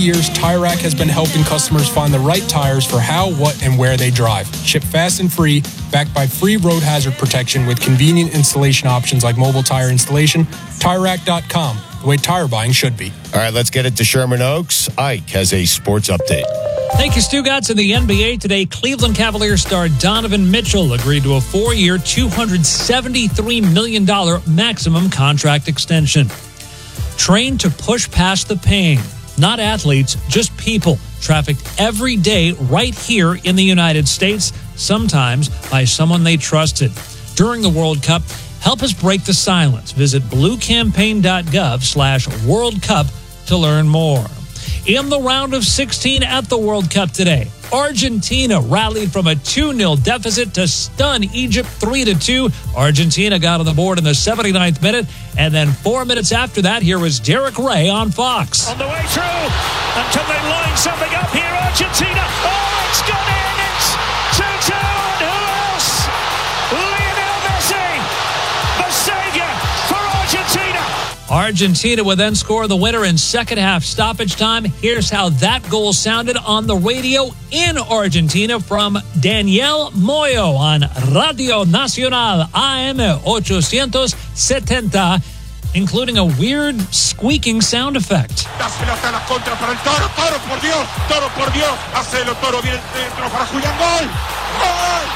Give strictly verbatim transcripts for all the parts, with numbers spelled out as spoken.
years, Tire Rack has been helping customers find the right tires for how, what, and where they drive. Ship fast and free, backed by free road hazard protection with convenient installation options like mobile tire installation. Tire Rack dot com, the way tire buying should be. All right, let's get it to Sherman Oaks. Ike has a sports update. Thank you, Stu Gatz. In the N B A today, Cleveland Cavaliers star Donovan Mitchell agreed to a four-year, two hundred seventy-three million dollars maximum contract extension. Trained to push past the pain. Not athletes, just people trafficked every day right here in the United States, sometimes by someone they trusted. During the World Cup, help us break the silence. Visit bluecampaign.gov slash World Cup to learn more. In the round of sixteen at the World Cup today, Argentina rallied from a two nil deficit to stun Egypt three to two. Argentina got on the board in the seventy-ninth minute, and then four minutes after that, here was Derek Ray on Fox. On the way through, and can they line something up here, Argentina? Oh, it's gone in! It's two two, and who else? Lionel Messi, the saviour for Argentina. Argentina would then score the winner in second half stoppage time. Here's how that goal sounded on the radio in Argentina from Daniel Moyo on Radio Nacional A M eight seventy, including a weird squeaking sound effect. La pelota a la contra para el Toro. Toro, por Dios. Toro, por Dios. Hacelo, Toro. Viene el centro para Julián. Gol. Gol.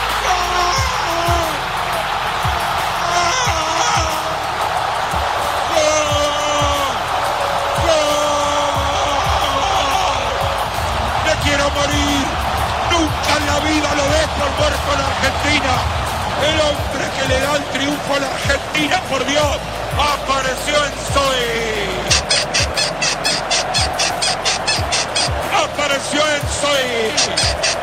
Quiero morir, nunca en la vida lo dejo al muerto en Argentina. El hombre que le da el triunfo a la Argentina, por Dios, apareció en Zoe. Apareció en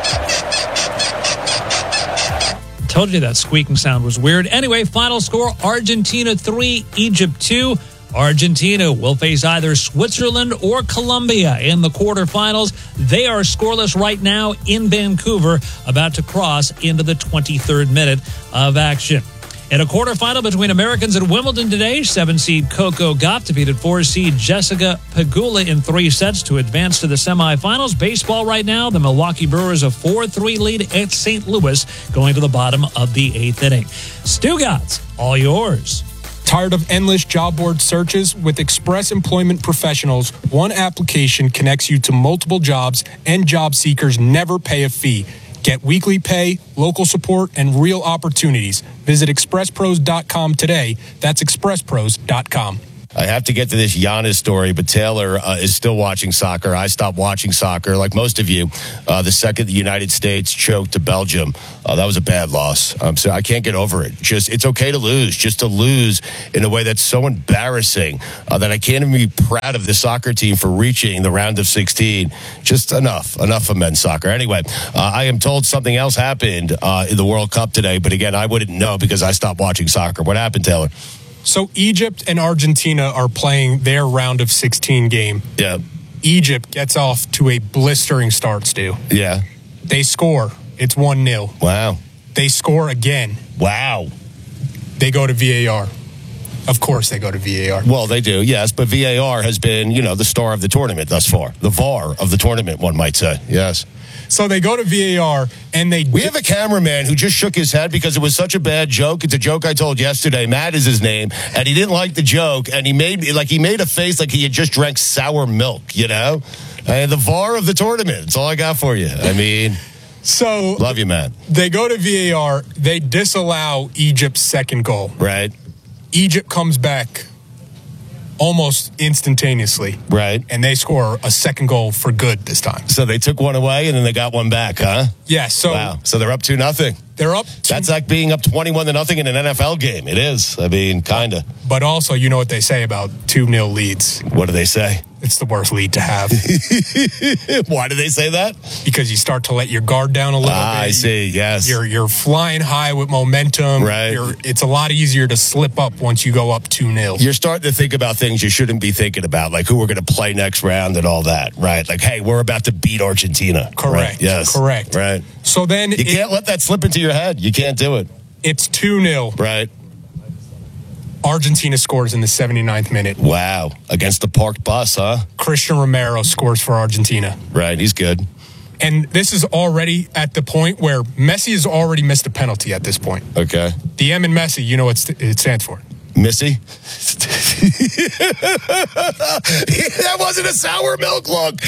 Zoe. Told you that squeaking sound was weird. Anyway, final score, Argentina three, Egypt two. Argentina will face either Switzerland or Colombia in the quarterfinals. They are scoreless right now in Vancouver, about to cross into the twenty-third minute of action. In a quarterfinal between Americans at Wimbledon today, seven-seed Coco Gauff defeated four-seed Jessica Pegula in three sets to advance to the semifinals. Baseball right now, the Milwaukee Brewers a four three lead at Saint Louis going to the bottom of the eighth inning. Stu Gatz, all yours. Tired of endless job board searches? With Express Employment Professionals, one application connects you to multiple jobs, and job seekers never pay a fee. Get weekly pay, local support, and real opportunities. Visit express pros dot com today. That's express pros dot com. I have to get to this Giannis story, but Taylor uh, is still watching soccer. I stopped watching soccer, like most of you, uh, the second the United States choked to Belgium. Uh, that was a bad loss. Um, so I can't get over it. Just it's okay to lose, just to lose in a way that's so embarrassing uh, that I can't even be proud of the soccer team for reaching the round of sixteen. Just enough, enough of men's soccer. Anyway, uh, I am told something else happened uh, in the World Cup today, but again, I wouldn't know because I stopped watching soccer. What happened, Taylor? So Egypt and Argentina are playing their round of sixteen game. Yeah. Egypt gets off to a blistering start, Stu. Yeah. They score. It's one nil. Wow. They score again. Wow. They go to V A R. Of course they go to V A R. Well, they do, yes. But V A R has been, you know, the star of the tournament thus far. The V A R of the tournament, one might say. Yes. So they go to V A R, and they... We have a cameraman who just shook his head because it was such a bad joke. It's a joke I told yesterday. Matt is his name, and he didn't like the joke, and he made like he made a face like he had just drank sour milk, you know? And the V A R of the tournament. That's all I got for you. I mean... So... Love you, man. They go to V A R. They disallow Egypt's second goal. Right. Egypt comes back almost instantaneously. Right. And they score a second goal for good this time. So they took one away and then they got one back, huh? Yeah, so... Wow. So they're up two nothing. They're up two... That's like being up twenty-one to nothing in an N F L game. It is. I mean, kind of. But also, you know what they say about two nil leads. What do they say? It's the worst lead to have. Why do they say that? Because you start to let your guard down a little ah, bit. I see, yes. You're you're flying high with momentum. Right. You're, it's a lot easier to slip up once you go up two nil. You're starting to think about things you shouldn't be thinking about, like who we're going to play next round and all that, right? Like, hey, we're about to beat Argentina. Correct. Right? Yes. Correct. Right. So then... You it, can't let that slip into your head. You can't do it. It's two nil. Right. Argentina scores in the seventy-ninth minute. Wow. Against the parked bus, huh? Christian Romero scores for Argentina. Right, he's good. And this is already at the point where Messi has already missed a penalty at this point. Okay. The M in Messi, you know what it stands for. Missy? That wasn't a sour milk look.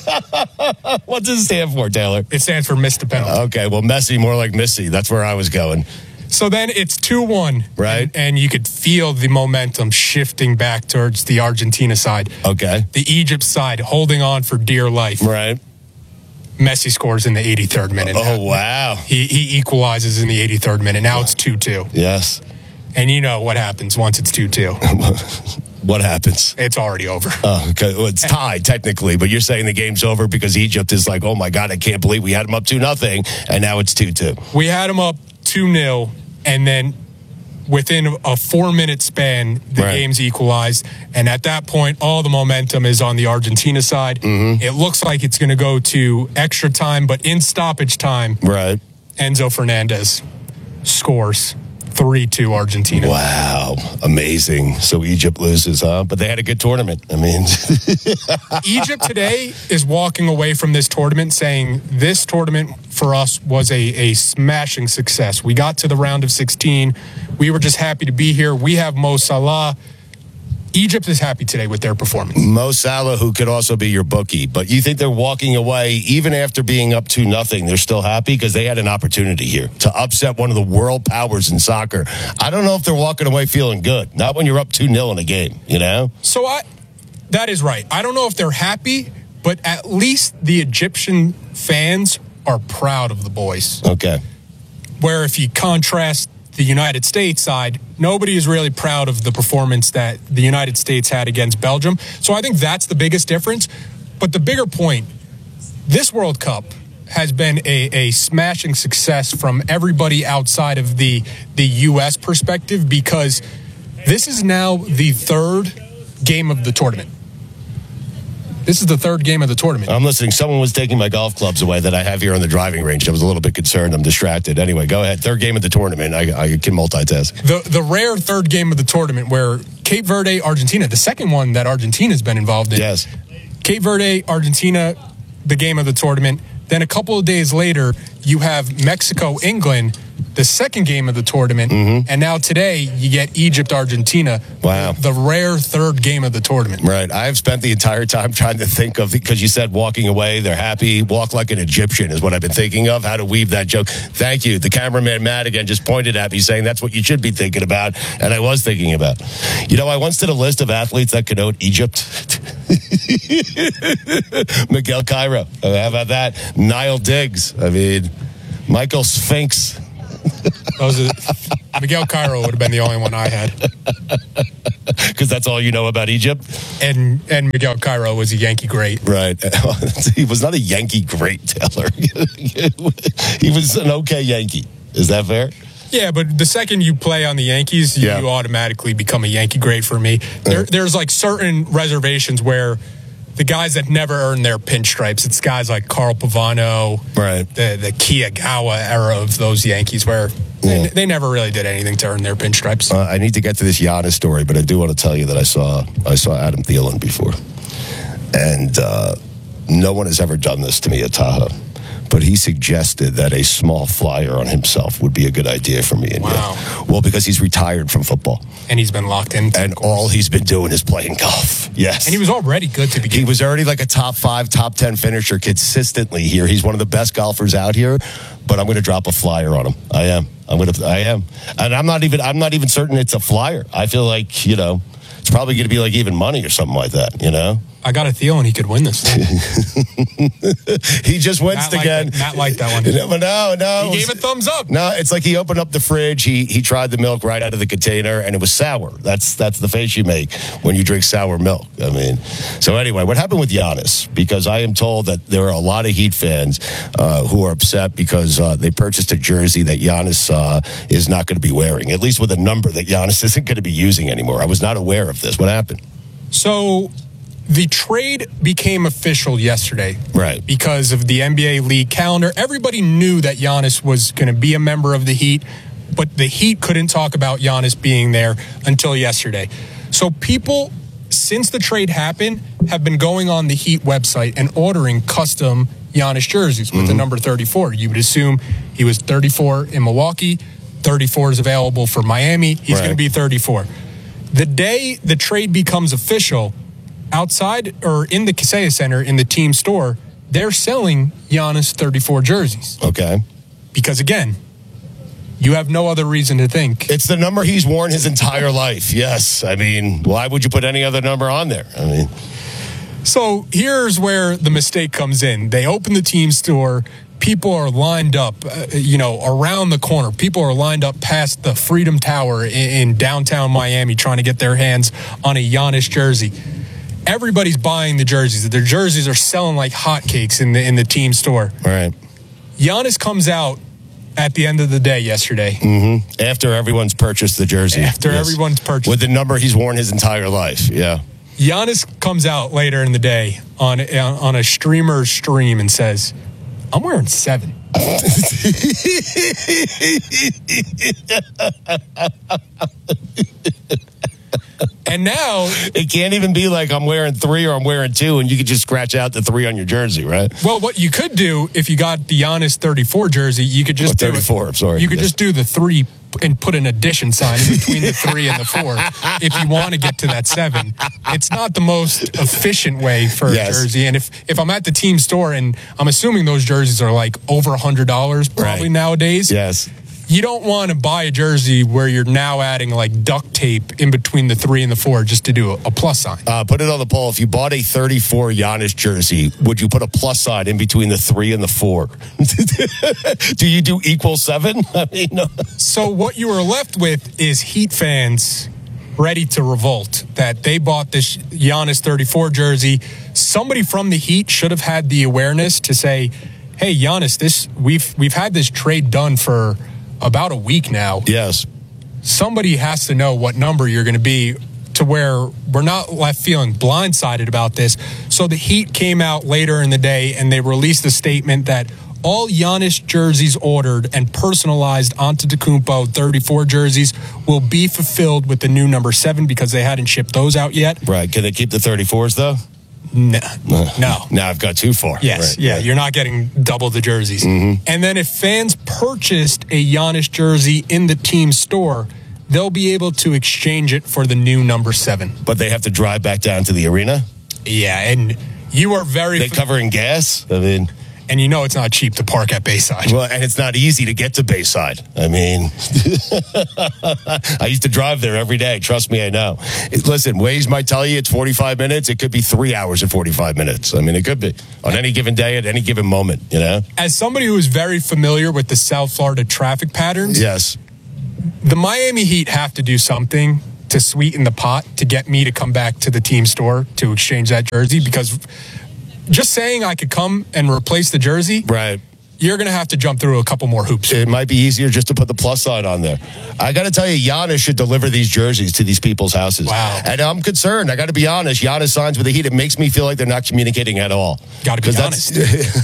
What does it stand for, Taylor? It stands for missed a penalty. Okay, well, Messi, more like Missy. That's where I was going. So then it's two one. Right. And, and you could feel the momentum shifting back towards the Argentina side. Okay. The Egypt side holding on for dear life. Right. Messi scores in the eighty-third minute. Oh, wow. He, he equalizes in the eighty-third minute. Now it's two two. Yes. And you know what happens once it's two two. What happens? It's already over. Oh, okay. Well, it's tied technically, but you're saying the game's over because Egypt is like, oh my God, I can't believe we had them up two nothing, and now it's two two. We had them up two nil, and then within a four-minute span, the Right. game's equalized. And at that point, all the momentum is on the Argentina side. Mm-hmm. It looks like it's going to go to extra time, but in stoppage time, Right. Enzo Fernandez scores three two Argentina. Wow. Amazing. So Egypt loses, huh? But they had a good tournament. I mean, Egypt today is walking away from this tournament saying this tournament for us was a, a smashing success. We got to the round of sixteen. We were just happy to be here. We have Mo Salah. Egypt is happy today with their performance. Mo Salah, who could also be your bookie, but you think they're walking away even after being up two nothing? They're still happy because they had an opportunity here to upset one of the world powers in soccer. I don't know if they're walking away feeling good. Not when you're up two nil in a game, you know? So I, that is right. I don't know if they're happy, but at least the Egyptian fans are proud of the boys. Okay. Where if you contrast the United States side, nobody is really proud of the performance that the United States had against Belgium. So I think that's the biggest difference. But the bigger point, this World Cup has been a, a smashing success from everybody outside of the, the U S perspective, because this is now the third game of the tournament. This is the third game of the tournament. I'm listening. Someone was taking my golf clubs away that I have here on the driving range. I was a little bit concerned. I'm distracted. Anyway, go ahead. Third game of the tournament. I, I can multitask. The the rare third game of the tournament where Cape Verde, Argentina, the second one that Argentina's been involved in. Yes. Cape Verde, Argentina, the game of the tournament. Then a couple of days later, you have Mexico, England, the second game of the tournament. Mm-hmm. And now today, you get Egypt, Argentina. Wow. The rare third game of the tournament. Right. I've spent the entire time trying to think of, because you said walking away, they're happy. Walk like an Egyptian is what I've been thinking of, how to weave that joke. Thank you. The cameraman, Matt, again, just pointed at me saying that's what you should be thinking about. And I was thinking about. You know, I once did a list of athletes that connote Egypt. Miguel Cairo. How about that? Niall Diggs. I mean, Michael Sphinx. Those are, Miguel Cairo would have been the only one I had. Because that's all you know about Egypt? And and Miguel Cairo was a Yankee great. Right. He was not a Yankee great, Taylor. He was an okay Yankee. Is that fair? Yeah, but the second you play on the Yankees, you, Yeah. you automatically become a Yankee great for me. There, there's like certain reservations where the guys that never earned their pinstripes, it's guys like Carl Pavano, Right. the the Kiyagawa era of those Yankees, where Yeah. they, they never really did anything to earn their pinstripes. Uh, I need to get to this Giannis story, but I do want to tell you that I saw I saw Adam Thielen before, and uh, no one has ever done this to me at Tahoe. But he suggested that a small flyer on himself would be a good idea for me. And Wow. yeah, well, because he's retired from football, And he's been locked in. and all he's been doing is playing golf. Yes, And he was already good to begin He with. was already like a top five, top ten finisher consistently here. He's one of the best golfers out here. But I'm going to drop a flyer on him. I am. I'm going to. I am. And I'm not even. I'm not even certain it's a flyer. I feel like you know, it's probably going to be like even money or something like that. You know. I got a feeling he could win this thing. He just winced Matt liked again. that- Matt liked that one. No, no, no. He gave it thumbs up. No, it's like he opened up the fridge. He he tried the milk right out of the container, and it was sour. That's that's the face you make when you drink sour milk. I mean, so anyway, what happened with Giannis? Because I am told that there are a lot of Heat fans uh, who are upset because uh, they purchased a jersey that Giannis uh, is not going to be wearing, at least with a number that Giannis isn't going to be using anymore. I was not aware of this. What happened? So the trade became official yesterday. Right. Because of the N B A league calendar. Everybody knew that Giannis was going to be a member of the Heat but the Heat couldn't talk about Giannis being there until yesterday. So people, since the trade happened, have been going on the Heat website and ordering custom Giannis jerseys with mm-hmm. the number thirty-four. You would assume he was thirty-four in Milwaukee, thirty-four is available for Miami. He's right. going to be thirty-four. The day the trade becomes official, outside or in the Kaseya Center in the team store, they're selling Giannis thirty-four jerseys. Okay. Because again, you have no other reason to think. It's the number he's worn his entire life. Yes. I mean, why would you put any other number on there? I mean, so here's where the mistake comes in. They open the team store. People are lined up, uh, you know, around the corner. People are lined up past the Freedom Tower in, in downtown Miami trying to get their hands on a Giannis jersey. Everybody's buying the jerseys. Their jerseys are selling like hotcakes in the in the team store. All right. Giannis comes out at the end of the day yesterday. Mm-hmm. After everyone's purchased the jersey. After yes. everyone's purchased. With the number he's worn his entire life. Yeah. Giannis comes out later in the day on on a streamer stream and says, I'm wearing seven. And now it can't even be like I'm wearing three or I'm wearing two, and you could just scratch out the three on your jersey, right? Well, what you could do if you got the Giannis thirty-four jersey, you could just oh, thirty-four. Do it, I'm sorry. You could yes. just do the three and put an addition sign in between the three and the four if you want to get to that seven. It's not the most efficient way for yes. a jersey. And if, if I'm at the team store, and I'm assuming those jerseys are like over a hundred dollars probably right. nowadays. Yes. You don't want to buy a jersey where you're now adding like duct tape in between the three and the four just to do a, a plus sign. Uh, put it on the poll. If you bought a thirty-four Giannis jersey, would you put a plus sign in between the three and the four? Do you do equal seven? I mean, no. So what you are left with is Heat fans ready to revolt that they bought this Giannis thirty-four jersey. Somebody from the Heat should have had the awareness to say, "Hey, Giannis, this we've we've had this trade done for about a week now. Yes. Somebody has to know what number you're going to be to where we're not left feeling blindsided about this." So the Heat came out later in the day and they released a statement that all Giannis jerseys ordered and personalized Antetokounmpo thirty-four jerseys will be fulfilled with the new number seven because they hadn't shipped those out yet. Right. Can they keep the thirty-fours though? No. No. Now I've got two for. Yes. Right. Yeah. You're not getting double the jerseys. Mm-hmm. And then if fans purchased a Giannis jersey in the team store, they'll be able to exchange it for the new number seven. But they have to drive back down to the arena? Yeah. And you are very... They covering gas? I mean... And you know it's not cheap to park at Bayside. Well, and it's not easy to get to Bayside. I mean, I used to drive there every day. Trust me, I know. It, listen, Waze might tell you it's forty-five minutes. It could be three hours and forty-five minutes. I mean, it could be on any given day at any given moment, you know? As somebody who is very familiar with the South Florida traffic patterns, yes, the Miami Heat have to do something to sweeten the pot to get me to come back to the team store to exchange that jersey, because just saying I could come and replace the jersey, right? You're going to have to jump through a couple more hoops. It might be easier just to put the plus sign on there. I got to tell you, Giannis should deliver these jerseys to these people's houses. Wow. And I'm concerned. I got to be honest. Giannis signs with the Heat. It makes me feel like they're not communicating at all. Got to be honest.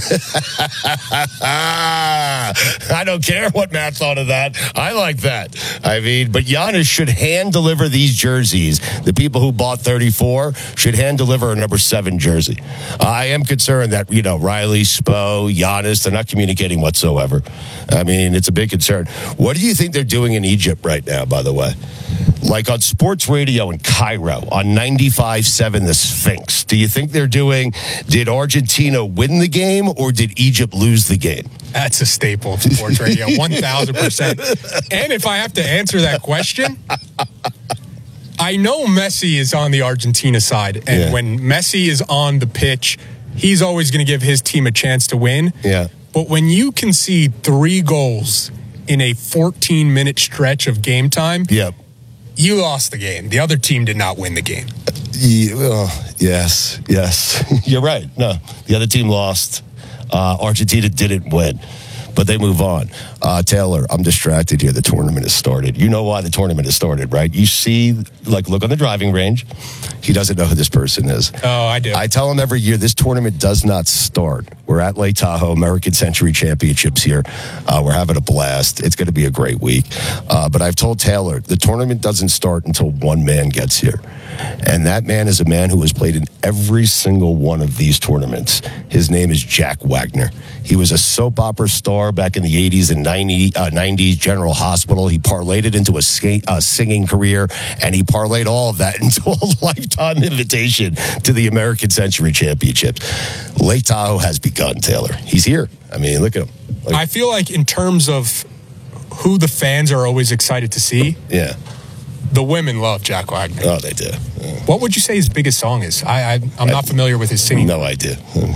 I don't care what Matt thought of that. I like that. I mean, but Giannis should hand deliver these jerseys. The people who bought thirty-four should hand deliver a number seven jersey. I am concerned that, you know, Riley, Spo, Giannis, they're not communicating whatsoever. I mean, it's a big concern. What do you think they're doing in Egypt right now, by the way? Like on sports radio in Cairo, on ninety-five seven The Sphinx. Do you think they're doing, did Argentina win the game or did Egypt lose the game? That's a staple of sports radio, one thousand percent. And if I have to answer that question, I know Messi is on the Argentina side. And yeah. when Messi is on the pitch, he's always going to give his team a chance to win. Yeah. But when you concede three goals in a fourteen-minute stretch of game time, yep. you lost the game. The other team did not win the game. Yeah, well, yes, yes. You're right. No, the other team lost. Uh, Argentina didn't win. but they move on. Uh, Taylor, I'm distracted here. The tournament has started. You know why the tournament has started, right? You see, like, look on the driving range. He doesn't know who this person is. Oh, I do. I tell him every year, this tournament does not start. We're at Lake Tahoe, American Century Championships here. Uh, we're having a blast. It's going to be a great week. Uh, but I've told Taylor, the tournament doesn't start until one man gets here. And that man is a man who has played in every single one of these tournaments. His name is Jack Wagner. He was a soap opera star back in the eighties and nineties, uh, nineties, General Hospital. He parlayed it into a sk- uh, singing career, and he parlayed all of that into a lifetime invitation to the American Century Championships. Lake Tahoe has begun, Taylor. He's here. I mean, look at him. Like, I feel like in terms of who the fans are always excited to see, yeah. the women love Jack Wagner. Oh, they do. Yeah. What would you say his biggest song is? I, I, I'm not familiar with his singing. No idea.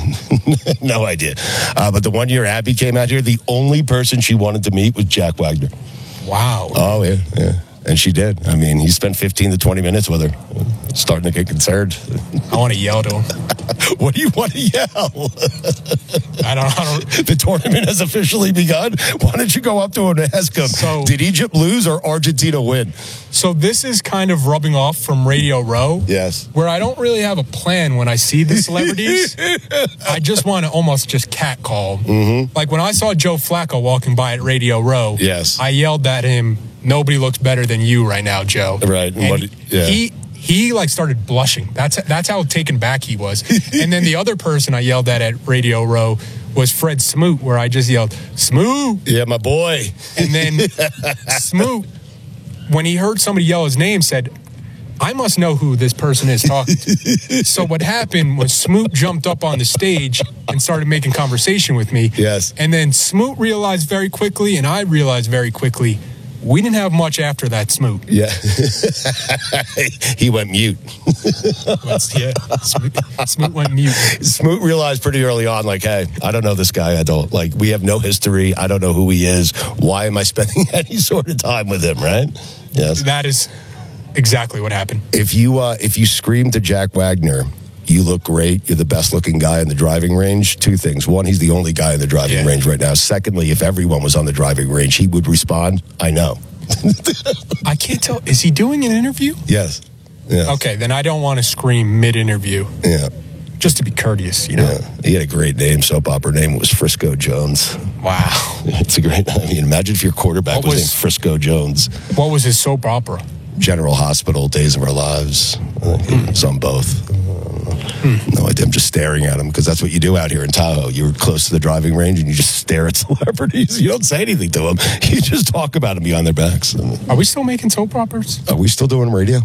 no idea. Uh, but the one year Abby came out here, the only person she wanted to meet was Jack Wagner. Wow. Oh, yeah, yeah. And she did. I mean, he spent fifteen to twenty minutes with her, starting to get concerned. I want to yell to him. What do you want to yell? I don't I don't. The tournament has officially begun. Why don't you go up to him and ask him, so, did Egypt lose or Argentina win? So this is kind of rubbing off from Radio Row. Yes. Where I don't really have a plan when I see the celebrities. I just want to almost just catcall. Mm-hmm. Like when I saw Joe Flacco walking by at Radio Row, yes. I yelled at him, "Nobody looks better than you right now, Joe." Right. And what, yeah. He he like started blushing. That's that's how taken back he was. And then the other person I yelled at at Radio Row was Fred Smoot, where I just yelled, "Smoot!" Yeah, my boy. And then Smoot, when he heard somebody yell his name, said, "I must know who this person is talking to." So what happened was Smoot jumped up on the stage and started making conversation with me. Yes. And then Smoot realized very quickly, and I realized very quickly, we didn't have much after that, Smoot. Yeah. He went mute. Yeah. Smoot, Smoot went mute. Smoot realized pretty early on, like, hey, I don't know this guy. I don't, like, we have no history. I don't know who he is. Why am I spending any sort of time with him, right? Yes. That is exactly what happened. If you, uh, if you scream to Jack Wagner, you look great, you're the best looking guy in the driving range, two things. One, he's the only guy in the driving yeah. range right now. Secondly, if everyone was on the driving range, he would respond, I know. I can't tell. Is he doing an interview? Yes. yes. Okay, then I don't want to scream mid-interview. Yeah. Just to be courteous, you know? Yeah. He had a great name, soap opera name was Frisco Jones. Wow. It's a great, I mean, imagine if your quarterback was, was named Frisco Jones. What was his soap opera? General Hospital, Days of Our Lives. Uh, mm. It was on both. Mm. No idea. I'm just staring at them because that's what you do out here in Tahoe. You're close to the driving range and you just stare at celebrities. You don't say anything to them. You just talk about them behind their backs. Are we still making soap operas? Are we still doing radio?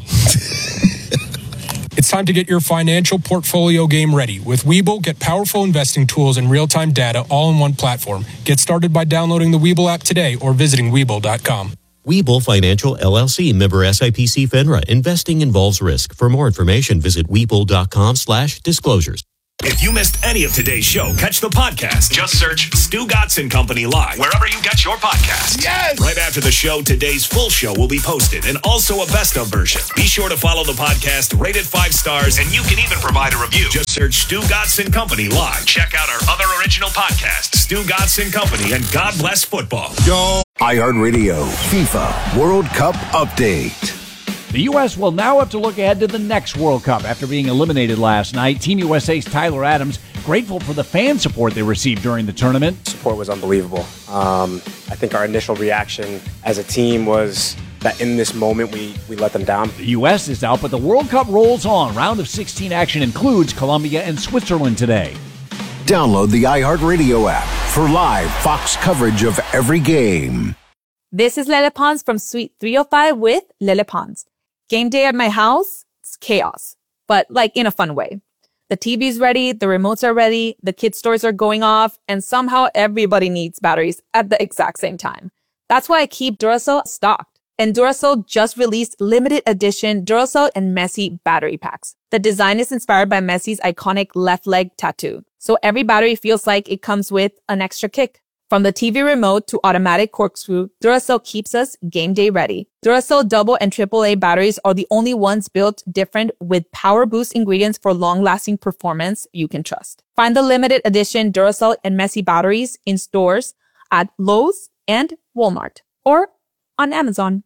It's time to get your financial portfolio game ready. With Webull, get powerful investing tools and real-time data all in one platform. Get started by downloading the Webull app today or visiting Webull dot com. Webull Financial, L L C, member S I P C FINRA. Investing involves risk. For more information, visit Webull dot com slash disclosures. If you missed any of today's show, catch the podcast. Just search Stu Gotson Company Live, wherever you get your podcasts. Yes! Right after the show, today's full show will be posted, and also a best-of version. Be sure to follow the podcast, rate it five stars, and you can even provide a review. Just search Stu Gotson Company Live. Check out our other original podcasts, Stu Gotson Company, and God Bless Football. Yo. iHeartRadio FIFA World Cup Update. The U S will now have to look ahead to the next World Cup after being eliminated last night. Team U S A's Tyler Adams grateful for the fan support they received during the tournament. Support was unbelievable. Um, I think our initial reaction as a team was that in this moment we, we let them down. The U S is out, but the World Cup rolls on. Round of sixteen action includes Colombia and Switzerland today. Download the iHeartRadio app for live Fox coverage of every game. This is Lele Pons from Suite three oh five with Lele Pons. Game day at my house, it's chaos, but like in a fun way. The T V's ready, the remotes are ready, the kids' toys are going off, and somehow everybody needs batteries at the exact same time. That's why I keep Duracell stocked. And Duracell just released limited edition Duracell and Messi battery packs. The design is inspired by Messi's iconic left leg tattoo, so every battery feels like it comes with an extra kick. From the T V remote to automatic corkscrew, Duracell keeps us game day ready. Duracell double and triple A batteries are the only ones built different with power boost ingredients for long-lasting performance you can trust. Find the limited edition Duracell and Messi batteries in stores, at Lowe's and Walmart or on Amazon.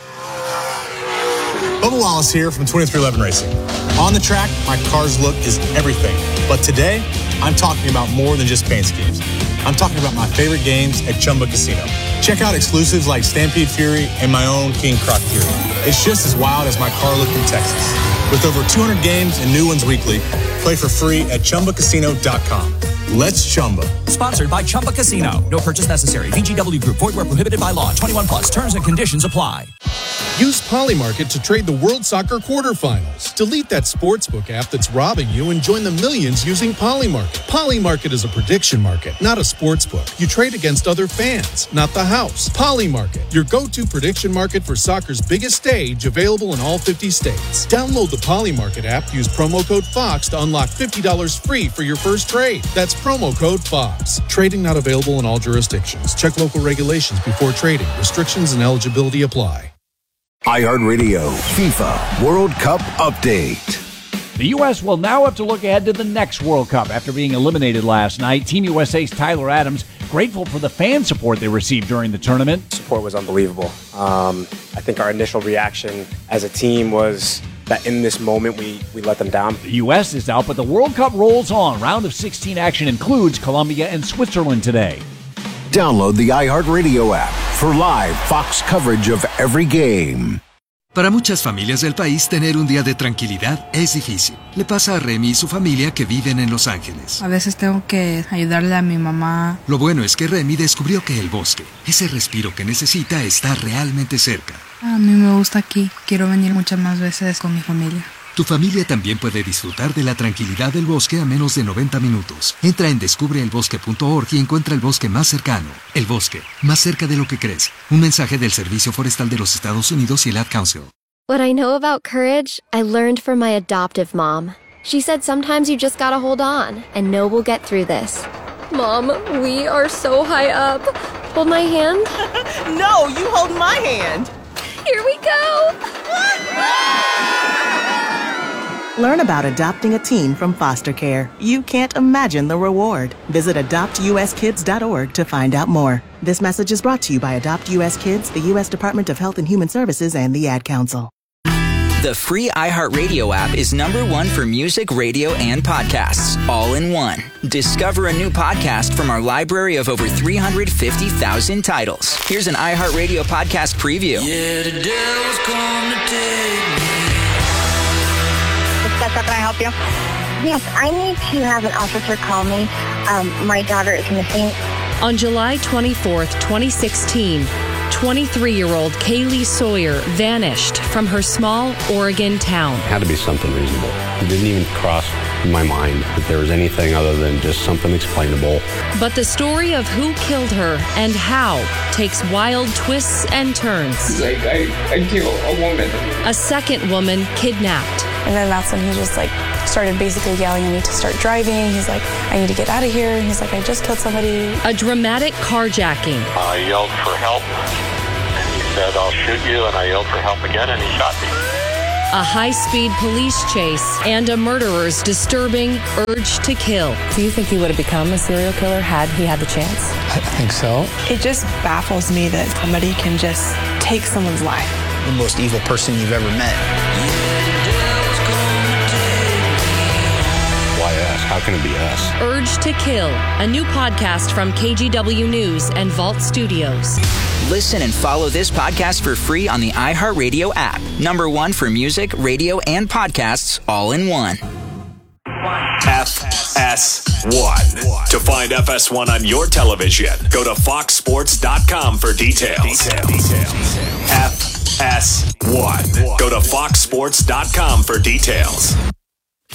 Bubba Wallace here from twenty-three eleven Racing. On the track, my car's look is everything. But today, I'm talking about more than just paint schemes. I'm talking about my favorite games at Chumba Casino. Check out exclusives like Stampede Fury and my own King Croc Fury. It's just as wild as my car look in Texas. With over two hundred games and new ones weekly, play for free at Chumba Casino dot com. Let's Chumba. Sponsored by Chumba Casino. No purchase necessary. V G W Group. Void where prohibited by law. twenty-one plus. Terms and conditions apply. Use Polymarket to trade the World Soccer quarterfinals. Delete that sportsbook app that's robbing you and join the millions using Polymarket. Polymarket is a prediction market, not a sportsbook. You trade against other fans, not the house. Polymarket, your go-to prediction market for soccer's biggest stage, available in all fifty states. Download the Polymarket app. Use promo code FOX to unlock fifty dollars free for your first trade. That's promo code FOX. Trading not available in all jurisdictions. Check local regulations before trading. Restrictions and eligibility apply. iHeartRadio FIFA World Cup Update. The U S will now have to look ahead to the next World Cup after being eliminated last night. Team U S A's Tyler Adams grateful for the fan support they received during the tournament. Support was unbelievable. Um, I think our initial reaction as a team was that in this moment we, we let them down. The U S is out, but the World Cup rolls on. Round of sixteen action includes Colombia and Switzerland today. Download the iHeartRadio app for live Fox coverage of every game. Para muchas familias del país, tener un día de tranquilidad es difícil. Le pasa a Remy y su familia que viven en Los Ángeles. A veces tengo que ayudarle a mi mamá. Lo bueno es que Remy descubrió que el bosque, ese respiro que necesita, está realmente cerca. A mí me gusta aquí. Quiero venir muchas más veces con mi familia. Tu familia también puede disfrutar de la tranquilidad del bosque a menos de noventa minutos. Entra en descubre el bosque punto org y encuentra el bosque más cercano. El bosque, más cerca de lo que crees. Un mensaje del Servicio Forestal de los Estados Unidos y el Ad Council. What I know about courage, I learned from my adoptive mom. She said sometimes you just gotta hold on and know we'll get through this. Mom, we are so high up. Hold my hand. No, you hold my hand. Here we go. Learn about adopting a teen from foster care. You can't imagine the reward. Visit adopt u s kids dot org to find out more. This message is brought to you by Adopt U S Kids, the U S Department of Health and Human Services, and the Ad Council. The free iHeartRadio app is number one for music, radio, and podcasts, all in one. Discover a new podcast from our library of over three hundred fifty thousand titles. Here's an iHeartRadio podcast preview. Yeah, the devil's come to take me. Can I help you? Yes, I need to have an officer call me. Um, my daughter is missing. On July twenty-fourth, twenty sixteen, twenty-three-year-old Kaylee Sawyer vanished from her small Oregon town. It had to be something reasonable. It didn't even cross my mind that there was anything other than just something explainable. But the story of who killed her and how takes wild twists and turns. Like, I, I killed a woman. A second woman kidnapped. And then that's when he just like started basically yelling at me to start driving. He's like, I need to get out of here. He's like, I just killed somebody. A dramatic carjacking. I yelled for help, and he said, I'll shoot you, and I yelled for help again, and he shot me. A high-speed police chase and a murderer's disturbing urge to kill. Do you think he would have become a serial killer had he had the chance? I think so. It just baffles me that somebody can just take someone's life. The most evil person you've ever met. How can it be us? Urge to Kill, a new podcast from K G W News and Vault Studios. Listen and follow this podcast for free on the iHeartRadio app. Number one for music, radio, and podcasts, all in one. F S one. To find F S one on your television, go to fox sports dot com for details. F S one. Go to fox sports dot com for details.